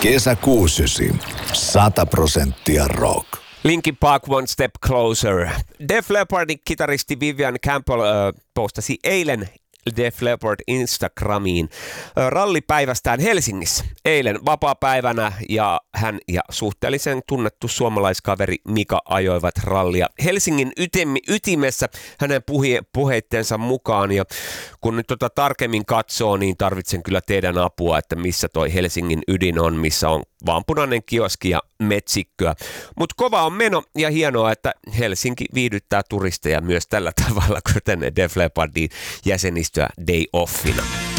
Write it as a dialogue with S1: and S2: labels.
S1: Kesä 69. 100% rock.
S2: Linkin Park One Step Closer. Def Leppardin kitaristi Vivian Campbell postasi eilen Def Leppard Instagramiin rallipäivästään Helsingissä. Eilen vapaapäivänä ja hän ja suhteellisen tunnettu suomalaiskaveri Mika ajoivat rallia Helsingin ytimessä hänen puheittensa mukaan. Ja kun nyt tarkemmin katsoo, niin tarvitsen kyllä teidän apua, että missä toi Helsingin ydin on, missä on vaanpunainen kioski ja metsikköä. Mutta kova on meno ja hienoa, että Helsinki viihdyttää turisteja myös tällä tavalla, kuten Def Leppardin jäsenistöä Day Offina.